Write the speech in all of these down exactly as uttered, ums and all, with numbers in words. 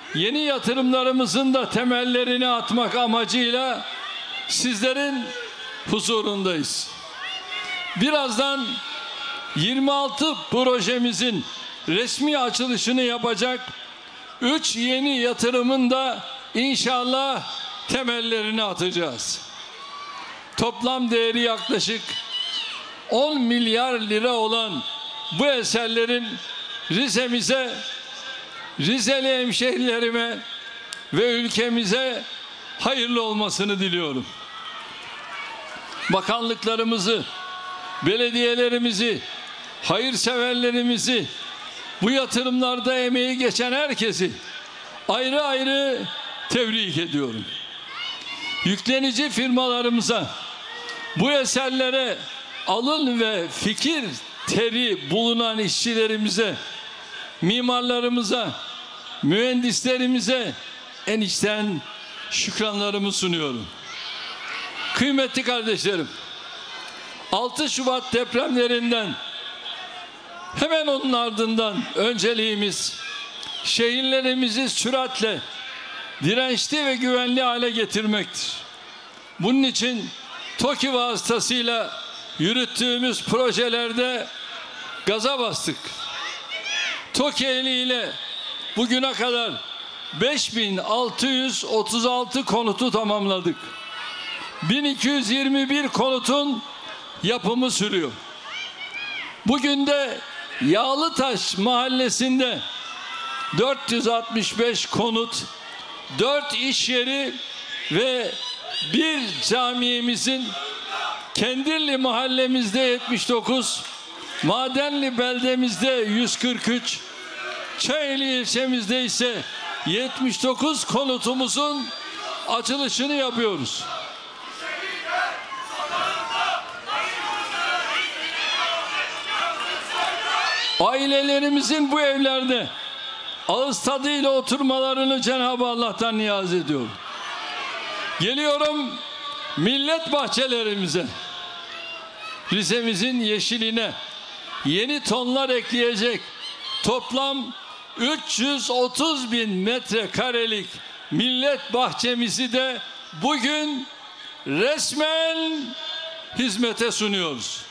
yeni yatırımlarımızın da temellerini atmak amacıyla sizlerin huzurundayız. Birazdan yirmi altı projemizin resmi açılışını yapacak üç yeni yatırımın da inşallah temellerini atacağız. Toplam değeri yaklaşık on milyar lira olan bu eserlerin Rize'mize, Rizeli hemşehrilerime ve ülkemize hayırlı olmasını diliyorum. Bakanlıklarımızı, belediyelerimizi, hayırseverlerimizi, bu yatırımlarda emeği geçen herkesi ayrı ayrı tebrik ediyorum. Yüklenici firmalarımıza, bu eserlere alın ve fikir teri bulunan işçilerimize, mimarlarımıza, mühendislerimize en içten şükranlarımı sunuyorum. Kıymetli kardeşlerim, altı Şubat depremlerinden hemen onun ardından önceliğimiz şehirlerimizi süratle dirençli ve güvenli hale getirmektir. Bunun için TOKİ vasıtasıyla yürüttüğümüz projelerde gaza bastık. TOKİ eliyle bugüne kadar beş bin altı yüz otuz altı konutu tamamladık. bin iki yüz yirmi bir konutun yapımı sürüyor. Bugün de Yağlıtaş mahallesinde dört yüz altmış beş konut, dört iş yeri ve bir camimizin Kendirli mahallemizde yetmiş dokuz, Madenli beldemizde yüz kırk üç, Çayeli ilçemizde ise yetmiş dokuz konutumuzun açılışını yapıyoruz. Ailelerimizin bu evlerde ağız tadıyla oturmalarını Cenab-ı Allah'tan niyaz ediyorum. Geliyorum millet bahçelerimize. Rize'mizin yeşiline yeni tonlar ekleyecek toplam üç yüz otuz bin metrekarelik millet bahçemizi de bugün resmen hizmete sunuyoruz.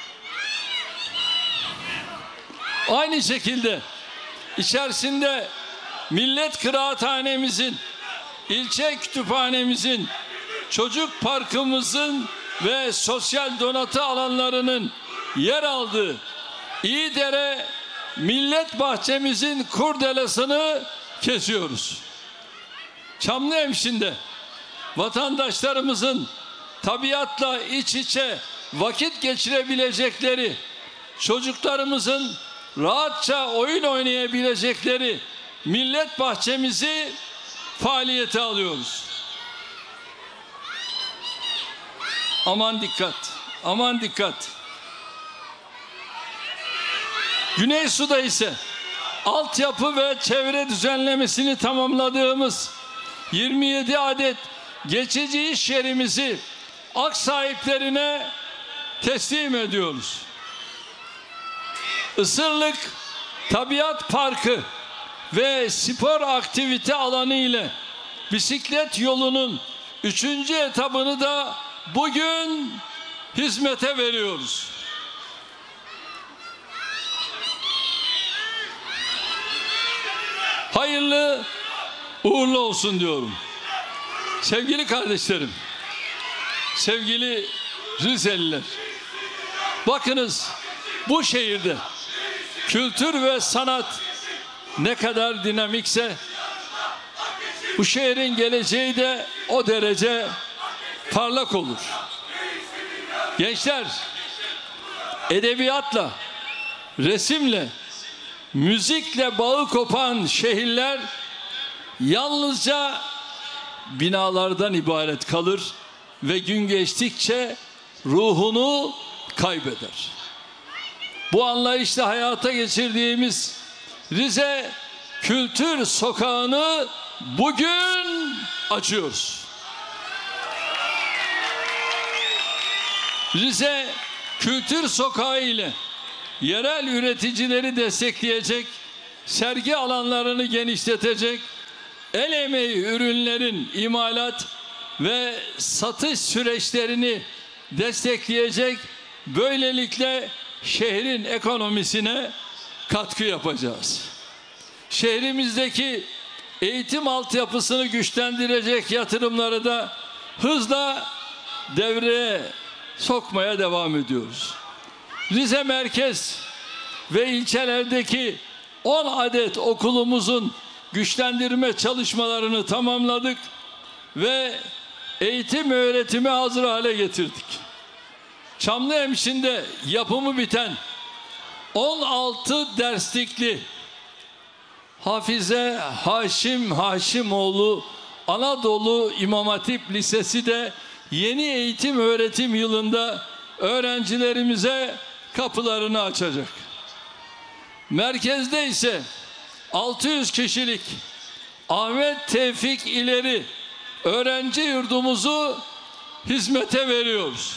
Aynı şekilde içerisinde millet kıraathanemizin, ilçe kütüphanemizin, çocuk parkımızın ve sosyal donatı alanlarının yer aldığı İyidere millet bahçemizin kurdelasını kesiyoruz. Çamlıhemşin'de vatandaşlarımızın tabiatla iç içe vakit geçirebilecekleri, çocuklarımızın rahatça oyun oynayabilecekleri millet bahçemizi faaliyete alıyoruz. Aman dikkat, aman dikkat. Güneysu'da ise altyapı ve çevre düzenlemesini tamamladığımız yirmi yedi adet geçici iş yerimizi hak sahiplerine teslim ediyoruz. Isırlık Tabiat Parkı ve spor aktivite alanı ile bisiklet yolunun üçüncü etabını da bugün hizmete veriyoruz. Hayırlı uğurlu olsun diyorum. Sevgili kardeşlerim, sevgili Rizeliler, bakınız bu şehirde kültür ve sanat ne kadar dinamikse bu şehrin geleceği de o derece parlak olur. Gençler, edebiyatla, resimle, müzikle bağı kopan şehirler yalnızca binalardan ibaret kalır ve gün geçtikçe ruhunu kaybeder. Bu anlayışla hayata geçirdiğimiz Rize Kültür Sokağı'nı bugün açıyoruz. Rize Kültür Sokağı ile yerel üreticileri destekleyecek, sergi alanlarını genişletecek, el emeği ürünlerin imalat ve satış süreçlerini destekleyecek, böylelikle şehrin ekonomisine katkı yapacağız. Şehrimizdeki eğitim altyapısını güçlendirecek yatırımları da hızla devreye sokmaya devam ediyoruz. Rize merkez ve ilçelerdeki on adet okulumuzun güçlendirme çalışmalarını tamamladık ve eğitim öğretimi hazır hale getirdik. Çamlıhemşin'de yapımı biten on altı derslikli Hafize Haşim Haşimoğlu Anadolu İmam Hatip Lisesi de yeni eğitim öğretim yılında öğrencilerimize kapılarını açacak. Merkezde ise altı yüz kişilik Ahmet Tevfik İleri öğrenci yurdumuzu hizmete veriyoruz.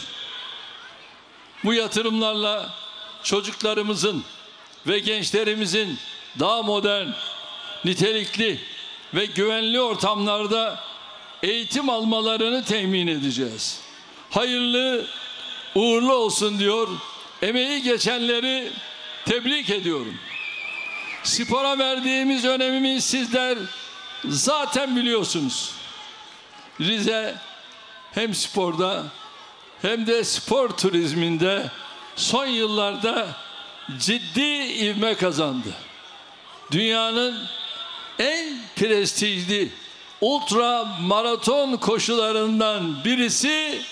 Bu yatırımlarla çocuklarımızın ve gençlerimizin daha modern, nitelikli ve güvenli ortamlarda eğitim almalarını temin edeceğiz. Hayırlı, uğurlu olsun diyor. Emeği geçenleri tebrik ediyorum. Spora verdiğimiz önemi sizler zaten biliyorsunuz. Rize hem sporda hem de spor turizminde son yıllarda ciddi ivme kazandı. Dünyanın en prestijli ultra maraton koşularından birisi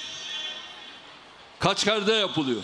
Kaçkar'da yapılıyor.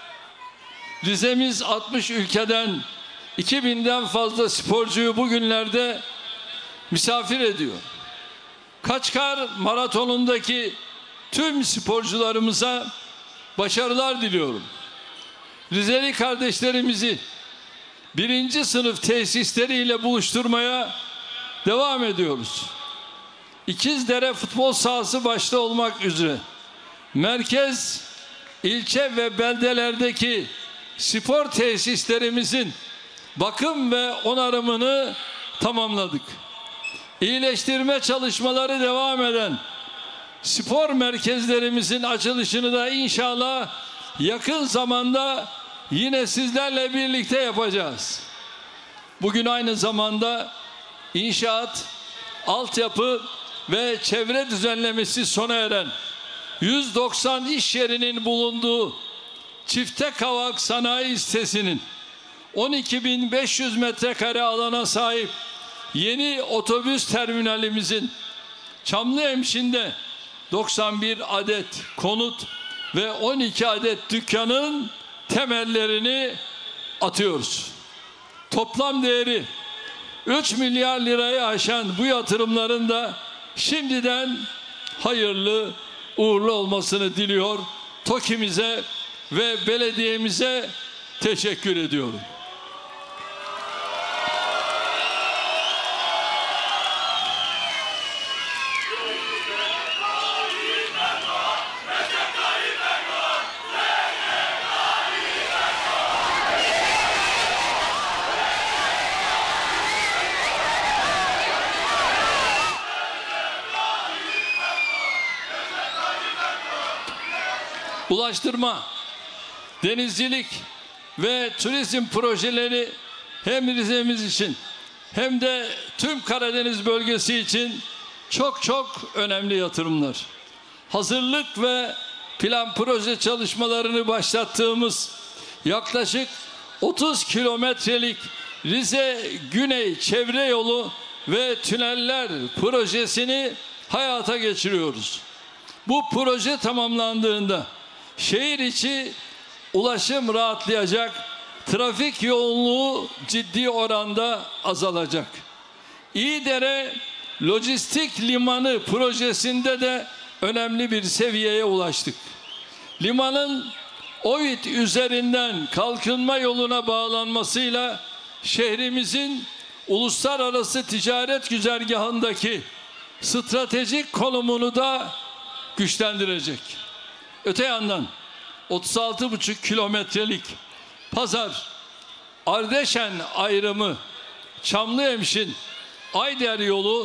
Rize'miz altmış ülkeden iki binden fazla sporcuyu bugünlerde misafir ediyor. Kaçkar maratonundaki tüm sporcularımıza başarılar diliyorum. Rizeli kardeşlerimizi birinci sınıf tesisleriyle buluşturmaya devam ediyoruz. İkizdere futbol sahası başta olmak üzere merkez, ilçe ve beldelerdeki spor tesislerimizin bakım ve onarımını tamamladık. İyileştirme çalışmaları devam eden spor merkezlerimizin açılışını da inşallah yakın zamanda yine sizlerle birlikte yapacağız. Bugün aynı zamanda inşaat, altyapı ve çevre düzenlemesi sona eren yüz doksan iş yerinin bulunduğu Çiftekavak Sanayi Sitesi'nin on iki bin beş yüz metrekare alana sahip yeni otobüs terminalimizin Çamlıhemşin'de doksan bir adet konut ve on iki adet dükkanın temellerini atıyoruz. Toplam değeri üç milyar lirayı aşan bu yatırımların da şimdiden hayırlı uğurlu olmasını diliyor. TOKİ'mize ve belediyemize teşekkür ediyorum. Ulaştırma, denizcilik ve turizm projeleri hem Rize'miz için hem de tüm Karadeniz bölgesi için çok çok önemli yatırımlar. Hazırlık ve plan proje çalışmalarını başlattığımız yaklaşık otuz kilometrelik Rize Güney Çevre Yolu ve Tüneller projesini hayata geçiriyoruz. Bu proje tamamlandığında şehir içi ulaşım rahatlayacak, trafik yoğunluğu ciddi oranda azalacak. İyidere Lojistik Limanı projesinde de önemli bir seviyeye ulaştık. Limanın OİT üzerinden kalkınma yoluna bağlanmasıyla şehrimizin uluslararası ticaret güzergahındaki stratejik konumunu da güçlendirecek. Öte yandan otuz altı buçuk kilometrelik Pazar Ardeşen ayrımı Çamlıhemşin Ayder yolu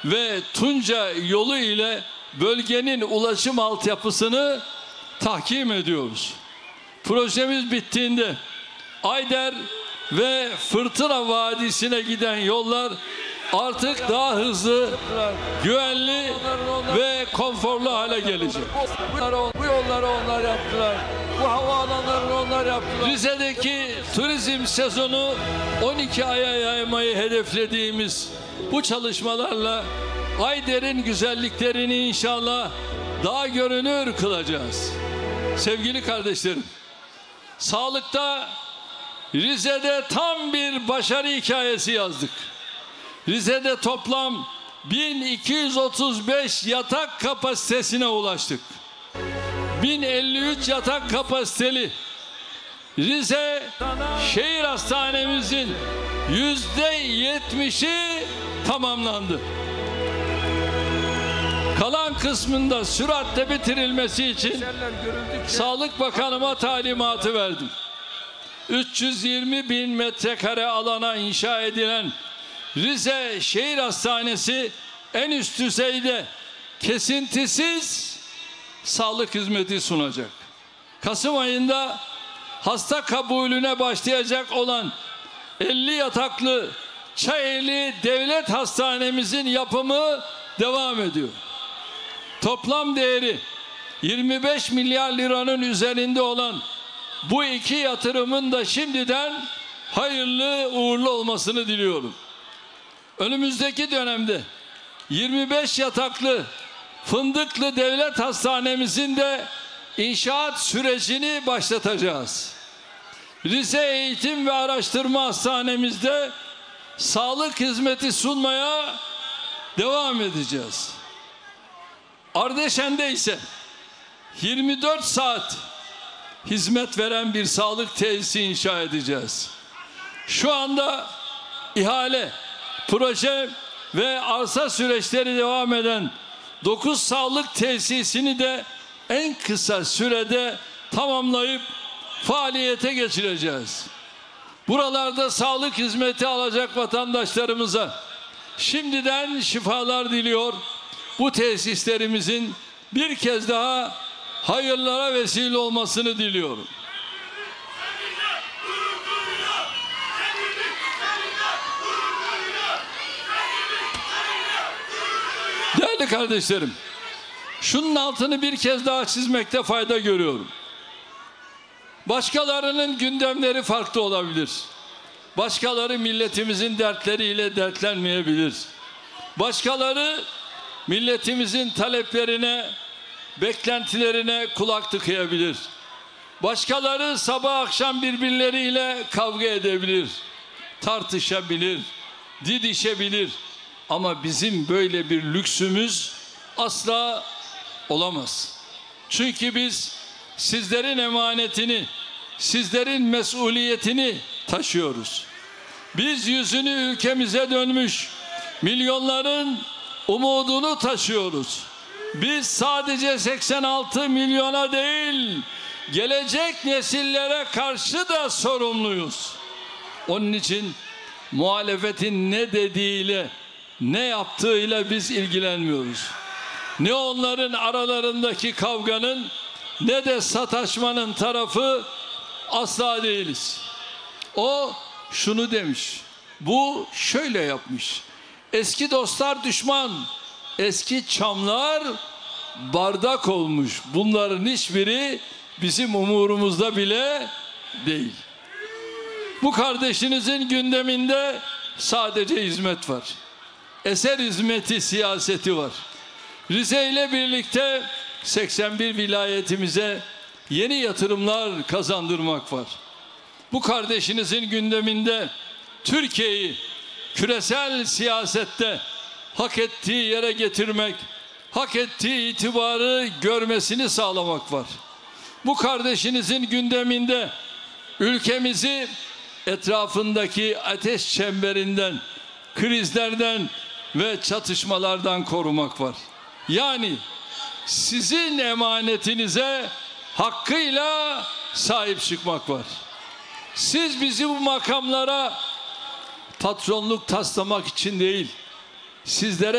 ve Tunca yolu ile bölgenin ulaşım altyapısını tahkim ediyoruz. Projemiz bittiğinde Ayder ve Fırtına Vadisi'ne giden yollar artık daha hızlı, güvenli ve konforlu hale gelecek. Bu yolları onlar yaptılar. Bu havaalanlarını onlar yaptılar. Rize'deki turizm sezonu on iki aya yaymayı hedeflediğimiz bu çalışmalarla Ayder'in güzelliklerini inşallah daha görünür kılacağız. Sevgili kardeşlerim, sağlıkta Rize'de tam bir başarı hikayesi yazdık. Rize'de toplam bin iki yüz otuz beş yatak kapasitesine ulaştık. bin elli üç yatak kapasiteli Rize Şehir Hastanemizin yüzde yetmişi tamamlandı. Kalan kısmında süratle bitirilmesi için Sağlık Bakanıma talimatı verdim. üç yüz yirmi bin metrekare alana inşa edilen Rize Şehir Hastanesi en üst düzeyde kesintisiz sağlık hizmeti sunacak. Kasım ayında hasta kabulüne başlayacak olan elli yataklı Çayeli Devlet Hastanemizin yapımı devam ediyor. Toplam değeri yirmi beş milyar liranın üzerinde olan bu iki yatırımın da şimdiden hayırlı uğurlu olmasını diliyorum. Önümüzdeki dönemde yirmi beş yataklı Fındıklı Devlet Hastanemizin de inşaat sürecini başlatacağız. Rize Eğitim ve Araştırma Hastanemizde sağlık hizmeti sunmaya devam edeceğiz. Ardeşen'de ise yirmi dört saat hizmet veren bir sağlık tesisi inşa edeceğiz. Şu anda ihale, proje ve arsa süreçleri devam eden dokuz sağlık tesisini de en kısa sürede tamamlayıp faaliyete geçireceğiz. Buralarda sağlık hizmeti alacak vatandaşlarımıza şimdiden şifalar diliyor. Bu tesislerimizin bir kez daha hayırlara vesile olmasını diliyorum. Değerli kardeşlerim, şunun altını bir kez daha çizmekte fayda görüyorum. Başkalarının gündemleri farklı olabilir. Başkaları milletimizin dertleriyle dertlenmeyebilir. Başkaları milletimizin taleplerine, beklentilerine kulak tıkayabilir. Başkaları sabah akşam birbirleriyle kavga edebilir, tartışabilir, didişebilir. Ama bizim böyle bir lüksümüz asla olamaz. Çünkü biz sizlerin emanetini, sizlerin mesuliyetini taşıyoruz. Biz yüzünü ülkemize dönmüş milyonların umudunu taşıyoruz. Biz sadece seksen altı milyona değil, gelecek nesillere karşı da sorumluyuz. Onun için muhalefetin ne dediğiyle, ne yaptığıyla biz ilgilenmiyoruz. Ne onların aralarındaki kavganın ne de sataşmanın tarafı asla değiliz. O şunu demiş, bu şöyle yapmış. Eski dostlar düşman, eski çamlar bardak olmuş. Bunların hiçbiri bizim umurumuzda bile değil. Bu kardeşinizin gündeminde sadece hizmet var. Eser hizmeti siyaseti var. Rize ile birlikte seksen bir vilayetimize yeni yatırımlar kazandırmak var. Bu kardeşinizin gündeminde Türkiye'yi küresel siyasette hak ettiği yere getirmek, hak ettiği itibarı görmesini sağlamak var. Bu kardeşinizin gündeminde ülkemizi etrafındaki ateş çemberinden, krizlerden ve çatışmalardan korumak var. Yani sizin emanetinize hakkıyla sahip çıkmak var. Siz bizi bu makamlara patronluk taslamak için değil, sizlere